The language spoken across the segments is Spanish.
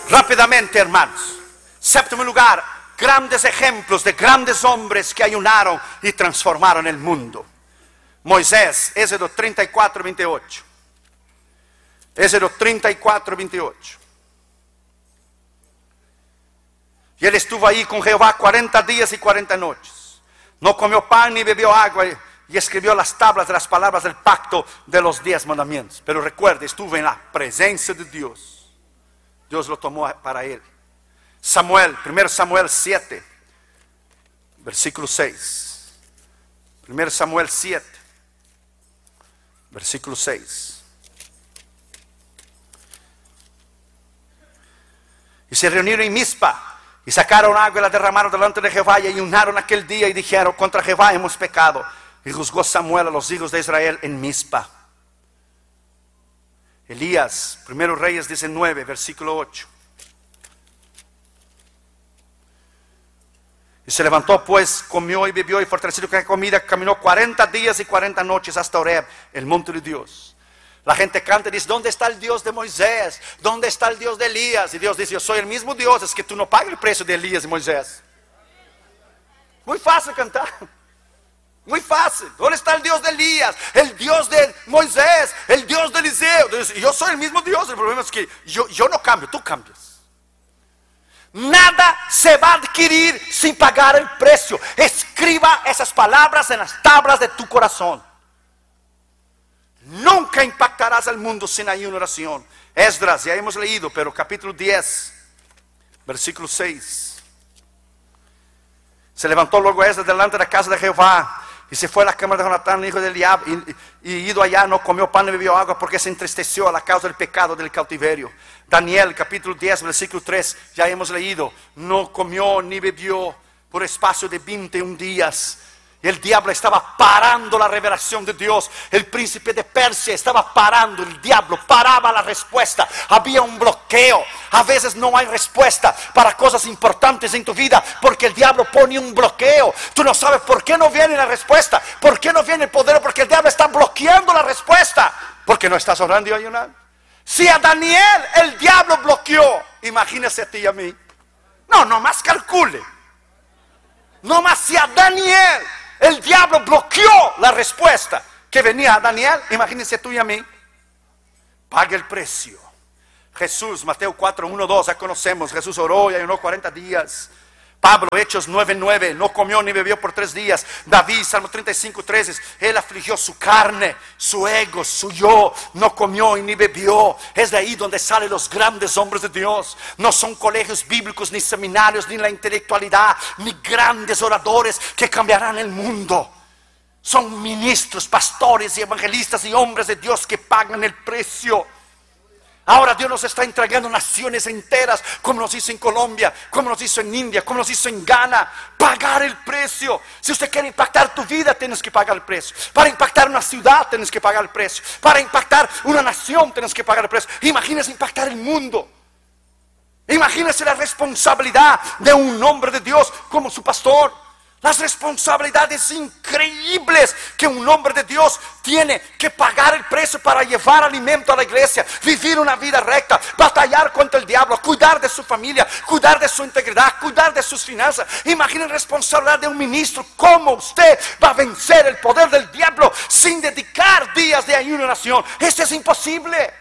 Rápidamente, hermanos. Séptimo lugar, grandes ejemplos de grandes hombres que ayunaron y transformaron el mundo. Moisés, Éxodo 34, 28. Éxodo 34, 28. Y él estuvo ahí con Jehová 40 días y 40 noches. No comió pan ni bebió agua y escribió las tablas de las palabras del pacto de los 10 mandamientos. Pero recuerde, estuvo en la presencia de Dios. Dios lo tomó para él. Samuel, 1 Samuel 7, versículo 6. 1 Samuel 7, versículo 6. Y se reunieron en Mizpa y sacaron agua y la derramaron delante de Jehová y ayunaron aquel día y dijeron: contra Jehová hemos pecado. Y juzgó Samuel a los hijos de Israel en Mizpa. Elías, 1 Reyes 19, versículo 8. Y se levantó pues, comió y bebió y fortalecido con comida, caminó 40 días y 40 noches hasta Horeb, el monte de Dios. La gente canta y dice: ¿dónde está el Dios de Moisés? ¿Dónde está el Dios de Elías? Y Dios dice: yo soy el mismo Dios, es que tú no pagas el precio de Elías y Moisés. Muy fácil cantar. Muy fácil. ¿Dónde está el Dios de Elías? El Dios de Moisés, el Dios de Eliseo. Yo soy el mismo Dios. El problema es que yo no cambio, tú cambias. Nada se va a adquirir sin pagar el precio. Escriba esas palabras en las tablas de tu corazón. Nunca impactarás al mundo sin ayuno y oración. Esdras, ya hemos leído, pero capítulo 10, versículo 6. Se levantó luego Esdras delante de la casa de Jehová y se fue a la cámara de Jonatán, hijo de Eliab, y ido allá no comió pan ni bebió agua porque se entristeció a la causa del pecado del cautiverio. Daniel capítulo 10 versículo 3, ya hemos leído, no comió ni bebió por espacio de 21 días. Y el diablo estaba parando la revelación de Dios. El príncipe de Persia estaba parando. El diablo paraba la respuesta. Había un bloqueo. A veces no hay respuesta para cosas importantes en tu vida porque el diablo pone un bloqueo. Tú no sabes por qué no viene la respuesta, por qué no viene el poder, porque el diablo está bloqueando la respuesta, porque no estás orando y ayunando. Si a Daniel el diablo bloqueó, imagínese a ti y a mí. No más calcule. No más si a Daniel el diablo bloqueó la respuesta que venía a Daniel, imagínense tú y a mí. Pague el precio. Jesús, Mateo 4, 1, 2, ya conocemos. Jesús oró y ayunó 40 días. Pablo, Hechos 9, 9, no comió ni bebió por 3 días. David, Salmo 35, 13, él afligió su carne, su ego, su yo. No comió y ni bebió. Es de ahí donde salen los grandes hombres de Dios. No son colegios bíblicos, ni seminarios, ni la intelectualidad, ni grandes oradores que cambiarán el mundo. Son ministros, pastores y evangelistas y hombres de Dios que pagan el precio. Ahora Dios nos está entregando naciones enteras, como nos hizo en Colombia, como nos hizo en India, como nos hizo en Ghana. Pagar el precio. Si usted quiere impactar tu vida, tienes que pagar el precio. Para impactar una ciudad, tienes que pagar el precio. Para impactar una nación, tienes que pagar el precio. Imagínese impactar el mundo. Imagínese la responsabilidad de un hombre de Dios como su pastor. Las responsabilidades increíbles que un hombre de Dios tiene que pagar el precio para llevar alimento a la iglesia, vivir una vida recta, batallar contra el diablo, cuidar de su familia, cuidar de su integridad, cuidar de sus finanzas. Imaginen la responsabilidad de un ministro. ¿Cómo usted va a vencer el poder del diablo sin dedicar días de ayuno y oración? Esto es imposible.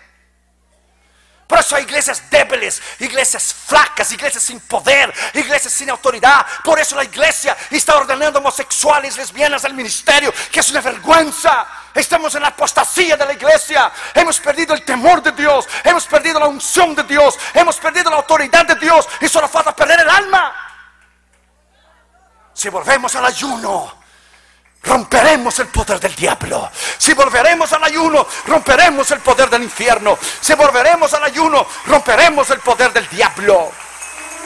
Por eso hay iglesias débiles, iglesias flacas, iglesias sin poder, iglesias sin autoridad. Por eso la iglesia está ordenando homosexuales, lesbianas al ministerio, que es una vergüenza. Estamos en la apostasía de la iglesia. Hemos perdido el temor de Dios, hemos perdido la unción de Dios, hemos perdido la autoridad de Dios y solo falta perder el alma. Si volvemos al ayuno, romperemos el poder del diablo. Si volveremos al ayuno, romperemos el poder del infierno. Si volveremos al ayuno, romperemos el poder del diablo.